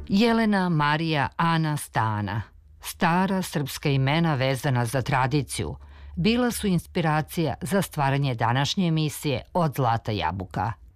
Jelena, Marija, Ana, Stana. Stara srpska imena vezana za tradiciju bila su inspiracija za stvaranje današnje emisije Od zlata jabuka.